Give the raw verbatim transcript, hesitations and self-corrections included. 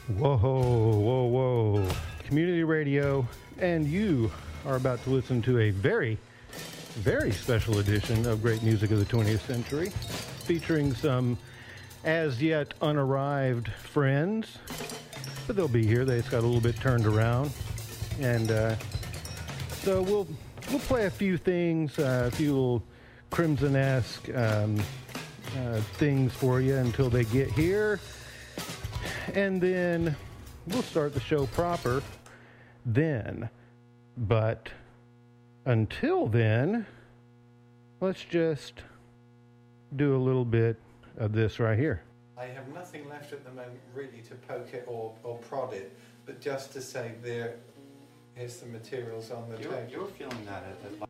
Whoa, whoa, whoa. Community radio, and you are about to listen to a very, very special edition of Great Music of the twentieth Century, featuring some as yet unarrived friends, but they'll be here. They just got a little bit turned around, and uh, so we'll we'll play a few things, uh, a few little Crimson-esque um, uh, things for you until they get here. And then we'll start the show proper then. But until then, let's just do a little bit of this right here. I have nothing left at the moment really to poke it or, or prod it, but just to say there, here's the materials on the You're, table. you're feeling that at, at